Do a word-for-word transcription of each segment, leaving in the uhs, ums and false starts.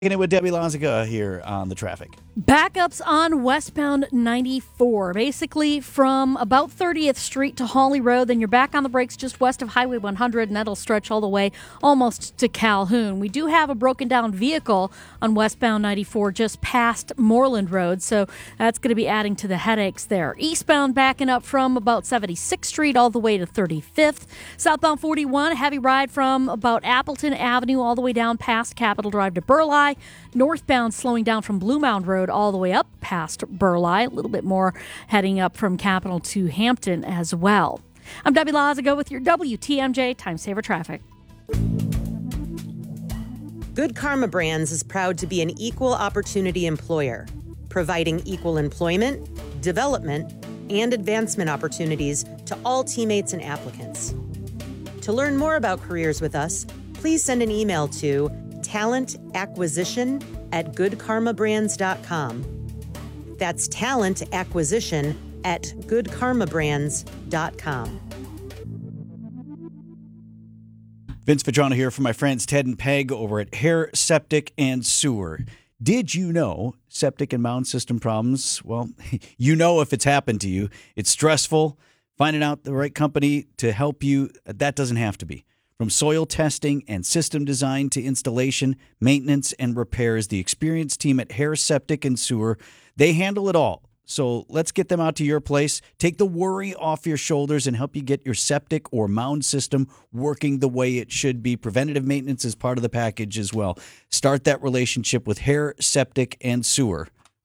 Checking in with Debbie Lazica here on the traffic. Backups on westbound ninety-four, basically from about thirtieth Street to Hawley Road. Then you're back on the brakes just west of Highway one hundred, and that'll stretch all the way almost to Calhoun. We do have a broken down vehicle on westbound ninety-four just past Moreland Road, so that's going to be adding to the headaches there. Eastbound backing up from about seventy-sixth Street all the way to thirty-fifth. Southbound forty-one, heavy ride from about Appleton Avenue all the way down past Capitol Drive to Burleigh. Northbound slowing down from Blue Mound Road all the way up past Burleigh. A little bit more heading up from Capitol to Hampton as well. I'm Debbie Lazica with your W T M J Time Saver Traffic. Good Karma Brands is proud to be an equal opportunity employer, providing equal employment, development, and advancement opportunities to all teammates and applicants. To learn more about careers with us, please send an email to talent acquisition at good karma brands dot com. That's talent acquisition at good karma brands dot com. Vince Vitrano here for my friends Ted and Peg over at Hair, Septic, and Sewer. Did you know septic and mound system problems? Well, you know if it's happened to you. It's stressful. Finding out the right company to help you, that doesn't have to be. From soil testing and system design to installation, maintenance, and repairs, the experienced team at Hair, Septic, and Sewer, they handle it all. So let's get them out to your place, take the worry off your shoulders, and help you get your septic or mound system working the way it should be. Preventative maintenance is part of the package as well. Start that relationship with Hair, Septic, and Sewer.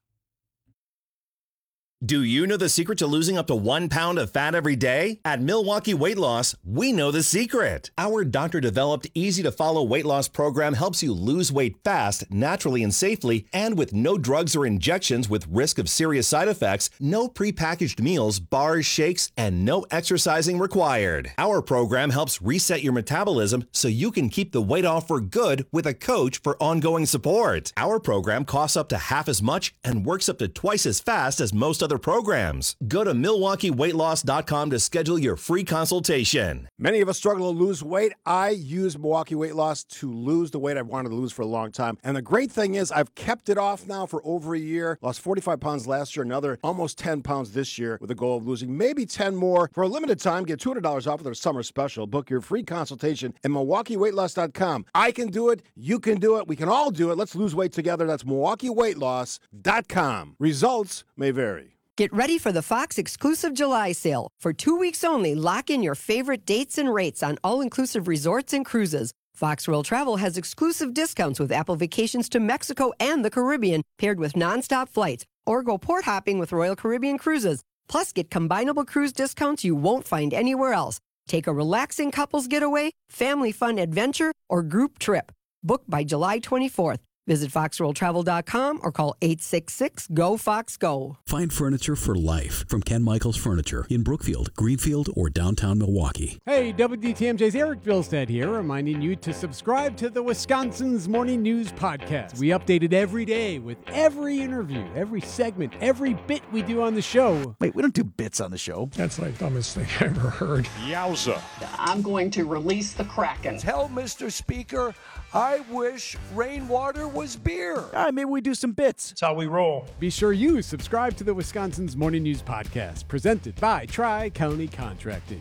Do you know the secret to losing up to one pound of fat every day? At Milwaukee Weight Loss, we know the secret. Our doctor-developed, easy-to-follow weight loss program helps you lose weight fast, naturally and safely, and with no drugs or injections with risk of serious side effects, no prepackaged meals, bars, shakes, and no exercising required. Our program helps reset your metabolism so you can keep the weight off for good with a coach for ongoing support. Our program costs up to half as much and works up to twice as fast as most other programs. Go to milwaukee weight loss dot com to schedule your free consultation. Many of us struggle to lose weight. I use Milwaukee Weight Loss to lose the weight I've wanted to lose for a long time. And the great thing is I've kept it off now for over a year. Lost forty-five pounds last year, another almost ten pounds this year with a goal of losing maybe ten more. For a limited time, get two hundred dollars off of their summer special. Book your free consultation at milwaukee weight loss dot com. I can do it. You can do it. We can all do it. Let's lose weight together. That's milwaukee weight loss dot com. Results may vary. Get ready for the Fox exclusive July sale. For two weeks only, lock in your favorite dates and rates on all-inclusive resorts and cruises. Fox World Travel has exclusive discounts with Apple vacations to Mexico and the Caribbean, paired with nonstop flights, or go port hopping with Royal Caribbean Cruises. Plus, get combinable cruise discounts you won't find anywhere else. Take a relaxing couples getaway, family fun adventure, or group trip. Book by July twenty-fourth. Visit fox world travel dot com or call eight six six, G O, FOX, G O. Find furniture for life from Ken Michaels Furniture in Brookfield, Greenfield, or downtown Milwaukee. Hey, W T M J's Eric Bilstead here, reminding you to subscribe to the Wisconsin's Morning News Podcast. We update it every day with every interview, every segment, every bit we do on the show. Wait, we don't do bits on the show. That's like the dumbest thing I ever heard. Yowza. I'm going to release the Kraken. Tell Mister Speaker, I wish rainwater was beer. All right, maybe we do some bits. That's how we roll. Be sure you subscribe to the Wisconsin's Morning News Podcast, presented by Tri-County Contracting.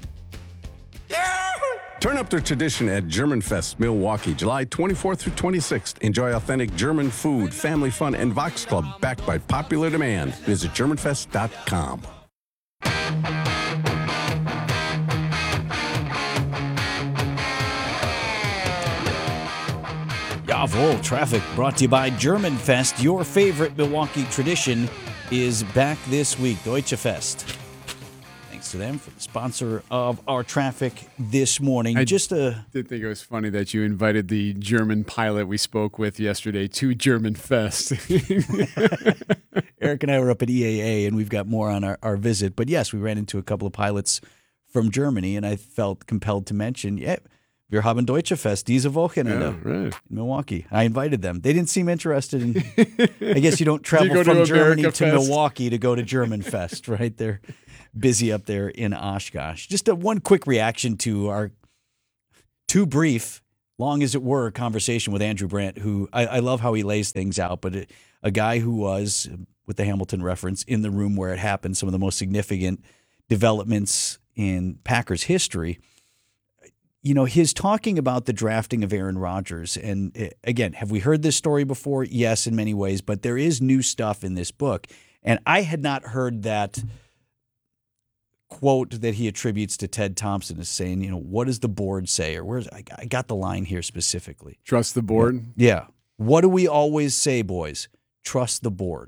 Turn up the tradition at German Fest, Milwaukee, July twenty-fourth through twenty-sixth. Enjoy authentic German food, family fun, and Vox Club backed by popular demand. Visit german fest dot com. Jawohl, traffic brought to you by German Fest. Your favorite Milwaukee tradition is back this week, Deutsche Fest. Thanks to them for the sponsor of our traffic this morning. I Just a, did think it was funny that you invited the German pilot we spoke with yesterday to German Fest. Eric and I were up at E A A, and we've got more on our, our visit. But yes, we ran into a couple of pilots from Germany, and I felt compelled to mention, yeah, wir haben Deutsche Fest diese Wochenende yeah, right. in Milwaukee. I invited them. They didn't seem interested in. I guess you don't travel you from to Germany America to Fest? Milwaukee to go to German Fest, right? They're busy up there in Oshkosh. Just a one quick reaction to our too brief long as it were, conversation with Andrew Brandt, who I, I love how he lays things out, but it, a guy who was, with the Hamilton reference, in the room where it happened, some of the most significant developments in Packers history. You know, his talking about the drafting of Aaron Rodgers, and again, have we heard this story before? Yes, in many ways, but there is new stuff in this book. And I had not heard that quote that he attributes to Ted Thompson as saying, you know, what does the board say? Or where's I, I got the line here specifically. Trust the board? Yeah. yeah. What do we always say, boys? Trust the board.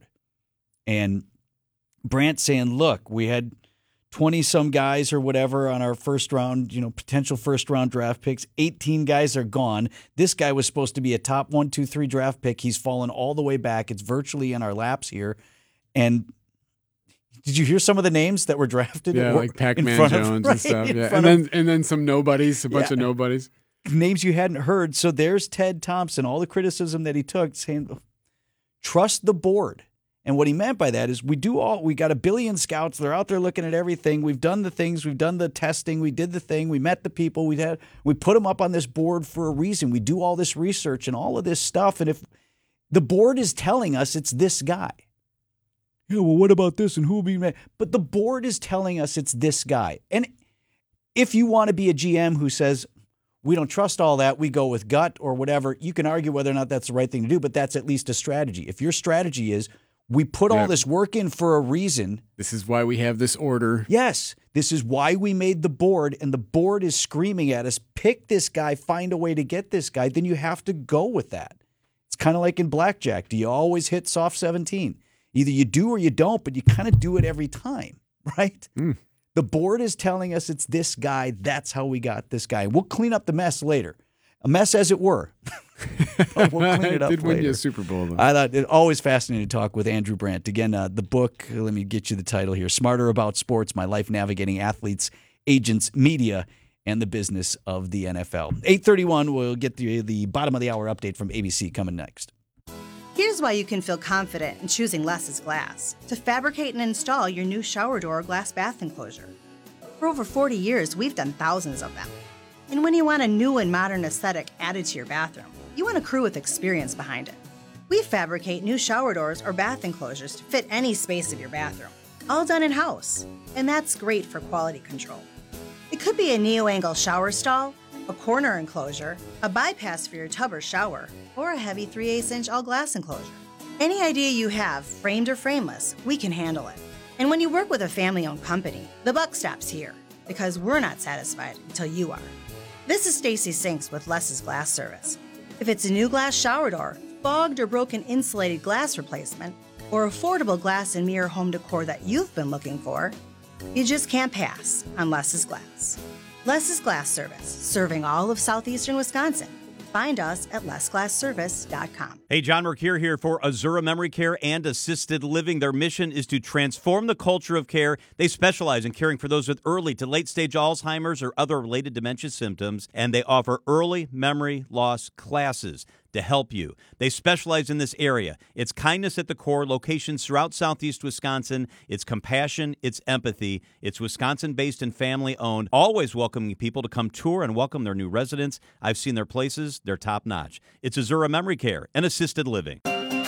And Brandt saying, look, we had twenty-some guys or whatever on our first round, you know, potential first-round draft picks. eighteen guys are gone. This guy was supposed to be a top one, two, three draft pick. He's fallen all the way back. It's virtually in our laps here. And did you hear some of the names that were drafted? Yeah, like Pac-Man Jones of, right, and stuff. Yeah, and then and then some nobodies, a bunch yeah. of nobodies. Names you hadn't heard. So there's Ted Thompson, all the criticism that he took, saying, trust the board. And what he meant by that is we do all, we got a billion scouts. They're out there looking at everything. We've done the things. We've done the testing. We did the thing. We met the people. We had, we put them up on this board for a reason. We do all this research and all of this stuff. And if the board is telling us it's this guy, yeah, well, what about this and who will be mad? But the board is telling us it's this guy. And if you want to be a G M who says, we don't trust all that, we go with gut or whatever, you can argue whether or not that's the right thing to do, but that's at least a strategy. If your strategy is, we put all yeah. this work in for a reason. This is why we have this order. Yes. This is why we made the board, and the board is screaming at us, pick this guy, find a way to get this guy. Then you have to go with that. It's kind of like in blackjack. Do you always hit soft seventeen? Either you do or you don't, but you kind of do it every time, right? Mm. The board is telling us it's this guy. That's how we got this guy. We'll clean up the mess later. A mess as it were. But we'll clean it up did later. Win you a Super Bowl, though. I thought it always fascinating to talk with Andrew Brandt. Again, uh, the book, let me get you the title here, Smarter About Sports, My Life Navigating Athletes, Agents, Media, and the Business of the N F L. eight thirty-one, we'll get the, the bottom of the hour update from A B C coming next. Here's why you can feel confident in choosing Less's Glass to fabricate and install your new shower door or glass bath enclosure. For over forty years, we've done thousands of them. And when you want a new and modern aesthetic added to your bathroom, you want a crew with experience behind it. We fabricate new shower doors or bath enclosures to fit any space of your bathroom, all done in-house, and that's great for quality control. It could be a neo-angle shower stall, a corner enclosure, a bypass for your tub or shower, or a heavy three eighths inch all-glass enclosure. Any idea you have, framed or frameless, we can handle it. And when you work with a family-owned company, the buck stops here, because we're not satisfied until you are. This is Stacy Sinks with Less's Glass Service. If it's a new glass shower door, fogged or broken insulated glass replacement, or affordable glass and mirror home decor that you've been looking for, you just can't pass on Less's Glass. Less's Glass Service, serving all of southeastern Wisconsin. Find us at less glass service dot com. Hey, John Mercure here for Azura Memory Care and Assisted Living. Their mission is to transform the culture of care. They specialize in caring for those with early to late-stage Alzheimer's or other related dementia symptoms, and they offer early memory loss classes to help you. They specialize in this area. It's kindness at the core, locations throughout southeast Wisconsin. It's compassion, it's empathy. It's Wisconsin-based and family-owned, always welcoming people to come tour and welcome their new residents. I've seen their places. They're top-notch. It's Azura Memory Care and Assisted Living.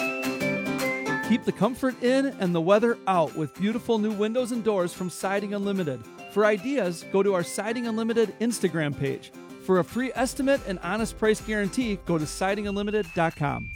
Keep the comfort in and the weather out with beautiful new windows and doors from Siding Unlimited. For ideas, go to our Siding Unlimited Instagram page. For a free estimate and honest price guarantee, go to siding unlimited dot com.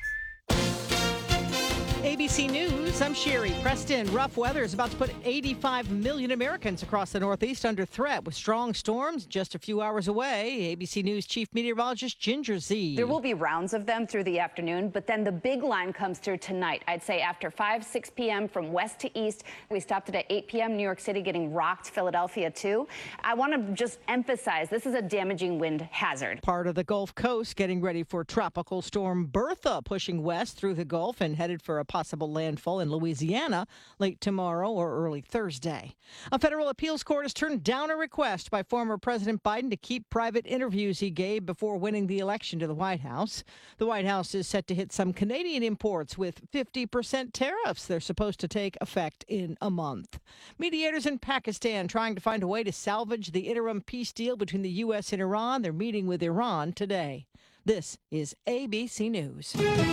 A B C News, I'm Sherry Preston. Rough weather is about to put eighty-five million Americans across the Northeast under threat with strong storms just a few hours away. A B C News Chief Meteorologist Ginger Z. There will be rounds of them through the afternoon, but then the big line comes through tonight. I'd say after five, six p.m. from west to east. We stopped it at eight p.m. New York City getting rocked, Philadelphia too. I want to just emphasize this is a damaging wind hazard. Part of the Gulf Coast getting ready for Tropical Storm Bertha pushing west through the Gulf and headed for a possible landfall in Louisiana late tomorrow or early Thursday. A federal appeals court has turned down a request by former President Biden to keep private interviews he gave before winning the election to the White House. The White House is set to hit some Canadian imports with fifty percent tariffs. They're supposed to take effect in a month. Mediators in Pakistan trying to find a way to salvage the interim peace deal between the U S and Iran. They're meeting with Iran today. This is A B C News.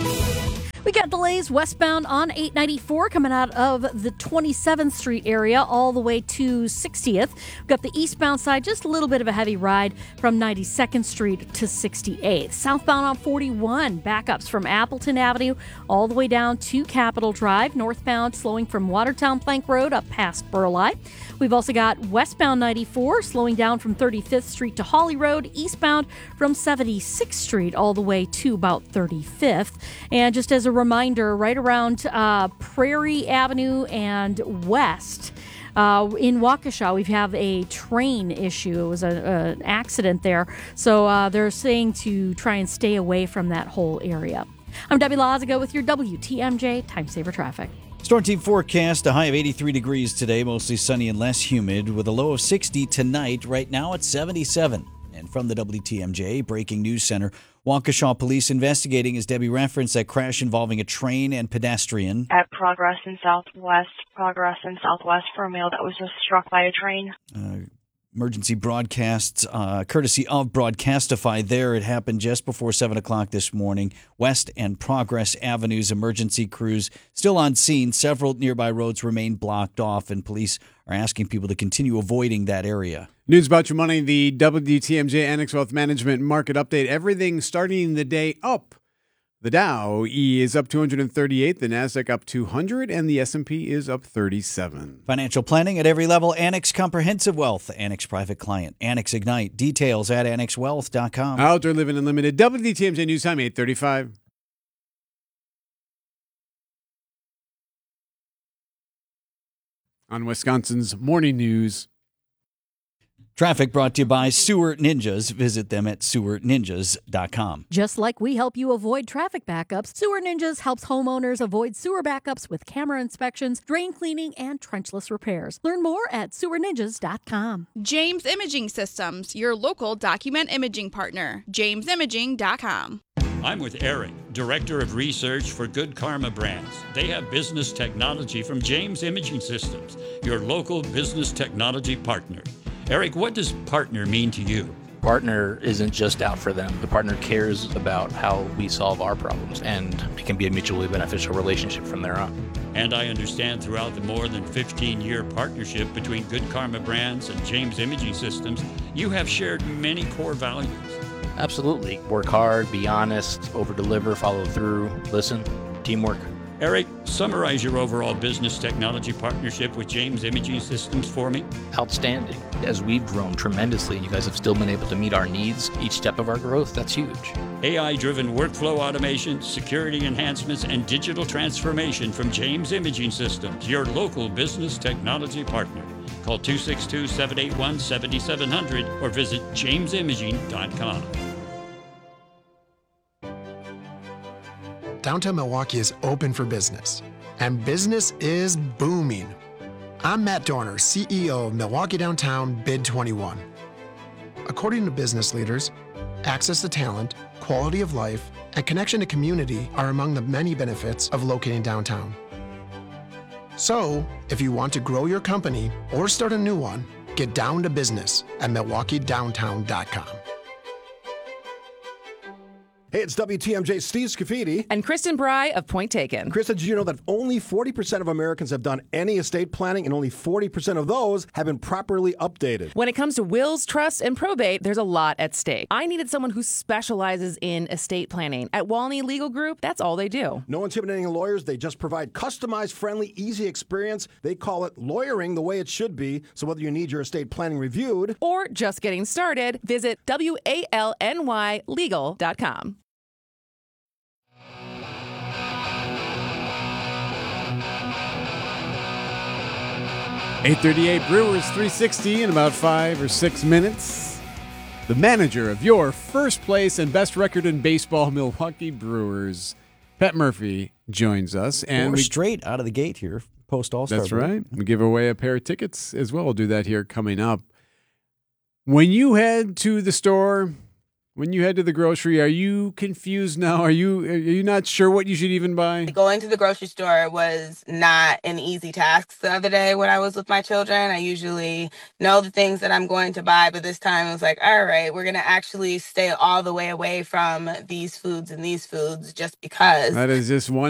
We got delays westbound on eight ninety-four coming out of the twenty-seventh Street area all the way to sixtieth. We've got the eastbound side, just a little bit of a heavy ride from ninety-second Street to sixty-eighth. Southbound on forty-one, backups from Appleton Avenue all the way down to Capitol Drive. Northbound slowing from Watertown Plank Road up past Burleigh. We've also got westbound ninety-four slowing down from thirty-fifth Street to Holly Road, eastbound from seventy-sixth Street all the way to about thirty-fifth. And just as a reminder, right around uh, Prairie Avenue and West, uh, in Waukesha, we have a train issue. It was a, a, an accident there. So uh, they're saying to try and stay away from that whole area. I'm Debbie Lazago with your W T M J Time Saver Traffic. Storm team forecast, a high of eighty-three degrees today, mostly sunny and less humid, with a low of sixty tonight. Right now it's seventy-seven. And from the W T M J Breaking News Center, Waukesha police investigating, as Debbie referenced, that crash involving a train and pedestrian. At Progress in Southwest, Progress in Southwest for a male that was just struck by a train. Uh, emergency broadcasts, uh, courtesy of Broadcastify there. It happened just before seven o'clock this morning. West and Progress Avenues emergency crews still on scene. Several nearby roads remain blocked off, and police are asking people to continue avoiding that area. News about your money, the W T M J Annex Wealth Management Market Update. Everything starting the day up. The Dow E is up two hundred thirty-eight, the NASDAQ up two hundred, and the S and P is up thirty-seven. Financial planning at every level. Annex Comprehensive Wealth. Annex Private Client. Annex Ignite. Details at annex wealth dot com. Outdoor Living Unlimited. W T M J News Time, eight thirty-five. On Wisconsin's Morning News. Traffic brought to you by Sewer Ninjas. Visit them at sewer ninjas dot com. Just like we help you avoid traffic backups, Sewer Ninjas helps homeowners avoid sewer backups with camera inspections, drain cleaning, and trenchless repairs. Learn more at sewer ninjas dot com. James Imaging Systems, your local document imaging partner. james imaging dot com. I'm with Eric, Director of Research for Good Karma Brands. They have business technology from James Imaging Systems, your local business technology partner. Eric, what does partner mean to you? Partner isn't just out for them. The partner cares about how we solve our problems, and it can be a mutually beneficial relationship from there on. And I understand throughout the more than fifteen-year partnership between Good Karma Brands and James Imaging Systems, you have shared many core values. Absolutely. Work hard, be honest, over-deliver, follow through, listen, teamwork. Eric, summarize your overall business technology partnership with James Imaging Systems for me. Outstanding. As we've grown tremendously, you guys have still been able to meet our needs each step of our growth. That's huge. A I-driven workflow automation, security enhancements, and digital transformation from James Imaging Systems, your local business technology partner. Call two six two, seven eight one, seven seven zero zero or visit james imaging dot com. Downtown Milwaukee is open for business, and business is booming. I'm Matt Dorner, C E O of Milwaukee Downtown Bid twenty-one. According to business leaders, access to talent, quality of life, and connection to community are among the many benefits of locating downtown. So, if you want to grow your company or start a new one, get down to business at milwaukee downtown dot com. Hey, it's W T M J Steve Scafidi. And Kristen Bry of Point Taken. Kristen, did you know that only forty percent of Americans have done any estate planning, and only forty percent of those have been properly updated? When it comes to wills, trusts, and probate, there's a lot at stake. I needed someone who specializes in estate planning. At Walney Legal Group, that's all they do. No intimidating lawyers. They just provide customized, friendly, easy experience. They call it lawyering the way it should be. So whether you need your estate planning reviewed or just getting started, visit W A L N Y legal dot com. eight thirty-eight Brewers three sixty in about five or six minutes. The manager of your first place and best record in baseball, Milwaukee Brewers, Pat Murphy joins us. And Four we, straight out of the gate here, post All-Star. That's break. right. We give away a pair of tickets as well. We'll do that here coming up. When you head to the store, when you head to the grocery, are you confused now? Are you are you not sure what you should even buy? Going to the grocery store was not an easy task the other day when I was with my children. I usually know the things that I'm going to buy, but this time it was like, all right, we're going to actually stay all the way away from these foods and these foods just because. That is just one